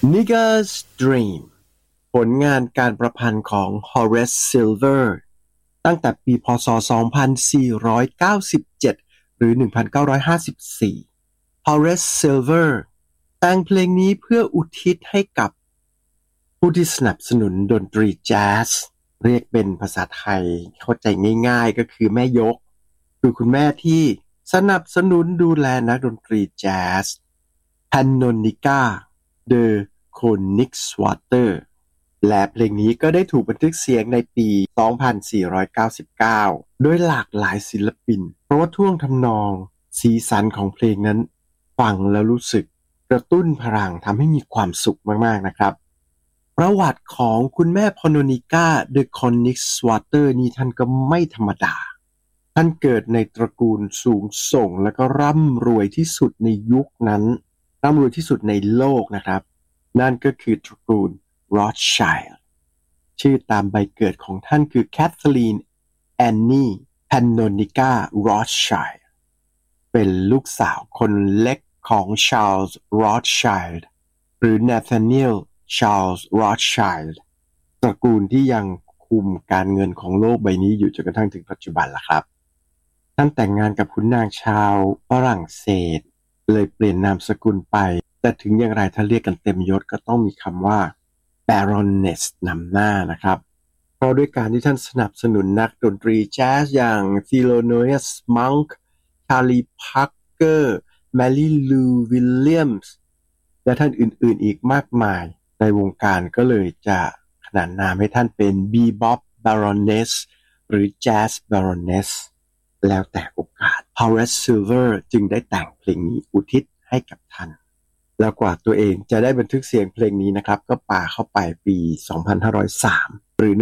Nigger's Dream ผลงานการประพันธ์ของ Horace Silver ตั้งแต่ปีพ.ศ. 2497 หรือ 1954 Horace Silver แต่งเพลงนี้เพื่ออุทิศให้กับผู้ที่สนับสนุนดนตรีแจ๊สเรียกเป็นภาษาไทยเข้าใจง่ายๆก็คือแม่ยกคือคุณแม่ที่สนับสนุนดูแลนักดนตรีแจ๊ส Pannonica de Koenigswarter และเพลงนี้ก็ได้ถูกบันทึกเสียงในปี 2499 โดยหลากหลายศิลปินเพราะว่าท่วงทำนองสีสันของเพลงนั้นฟังแล้วรู้สึกกระตุ้นพลังทำให้มีความสุขมากๆนะครับประวัติของคุณแม่พอนนิก้าเดอะคอนนิกสวอเตอร์นี่ท่านก็ไม่ธรรมดาท่านเกิดในตระกูลสูงส่งและก็ร่ำรวยที่สุดในยุคนั้นร่ำรวยที่สุดในโลกนะครับนั่นก็คือตระกูลโรธชัยลด์ชื่อตามใบเกิดของท่านคือแคทเธอรีนแอนนี่แพนโนนิก้าโรธชัยลด์เป็นลูกสาวคนเล็กของชาร์ลส์โรธชัยลด์หรือนาธาเนียลชาร์ลส์โรธชัยลด์ตระกูลที่ยังคุมการเงินของโลกใบนี้อยู่จนกระทั่งถึงปัจจุบันล่ะครับท่านแต่งงานกับขุนนางชาวฝรั่งเศสเลยเปลี่ยนนามสกุลไปแต่ถึงอย่างไรถ้าเรียกกันเต็มยศก็ต้องมีคำว่า Baroness นำหน้านะครับเพราะด้วยการที่ท่านสนับสนุนนักดนตรีแจ๊สอย่าง Thelonious Monk Charlie Parker Mary Lou Williams และท่านอื่นๆอีกมากมายในวงการก็เลยจะขนานนามให้ท่านเป็น Bebop Baroness หรือ Jazz Baroness แล้วแต่โอกาส Horace Silver จึงได้แต่งเพลงนี้อุทิศให้กับท่านแล้วกว่าตัวเองจะได้บันทึกเสียงเพลงนี้นะครับก็ป่าเข้าไปปี 2503 หรือ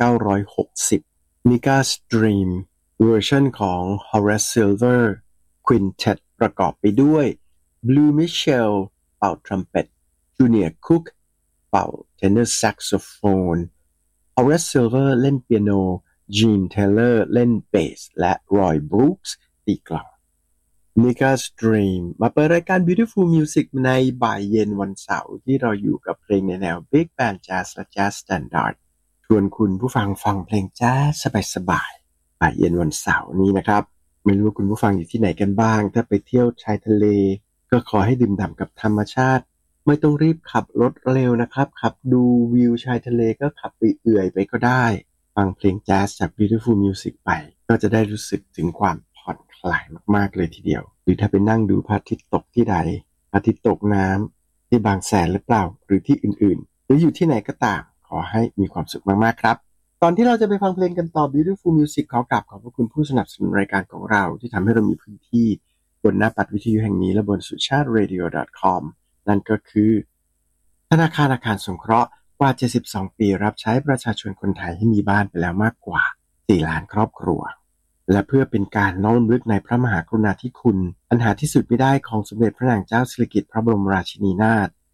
1960 Nigger's Dream เวอร์ชันของ Horace Silver Quintet ประกอบไปด้วย Blue Mitchell เป่าทรัมเป็ต Junior Cook เป่าเทเนอร์แซกโซโฟน Horace Silver เล่นเปียโน Gene Taylor เล่นเบสและ Roy Brooks ตีกลอง Nigger's Dream มาเปิดรายการ Beautiful Music ในบ่ายเย็นวันเสาร์ที่เราอยู่กับเพลงในแนว Big Band Jazz และ Jazz Standard ชวนคุณผู้ฟังฟังเพลงแจ๊สสบายๆบ่ายเย็นวันเสาร์นี้นะครับไม่รู้ว่าคุณผู้ฟังอยู่ที่ไหนกันบ้างถ้าไปเที่ยวชายทะเลก็ขอให้ดื่มด่ำกับธรรมชาติไม่ต้องรีบขับรถเร็วนะครับขับดูวิวชายทะเลก็ขับไปเอื่อยไปก็ได้ฟังเพลงแจ๊สจาก Beautiful Music ไปก็จะได้รู้สึกถึงความผ่อนคลายมากๆเลยทีเดียวหรือถ้าไปนั่งดูพระอาทิตย์ตกที่ใดพระอาทิตย์ตกน้ำที่บางแสนหรือเปล่าหรือที่อื่นๆหรืออยู่ที่ไหนก็ตามขอให้มีความสุขมากๆครับก่อนที่เราจะไปฟังเพลงกันต่อ Beautiful Music ขอกราบขอบพระคุณผู้สนับสนุนรายการของเราที่ทำให้เรามีพื้นที่บนหน้าปัดวิทยุแห่งนี้และบนสุชาติ radio.com นั่นก็คือธนาคารอาคารสงเคราะห์กว่า72ปีรับใช้ประชาชนคนไทยให้มีบ้านไปแล้วมากกว่า4ล้านครอบครัวและเพื่อเป็นการน้อมรำลึกในพระมหากรุณาธิคุณอันหาที่สุดมิได้ของสมเด็จพระนางเจ้าสิริกิติ์พระบรมราชินีนาถ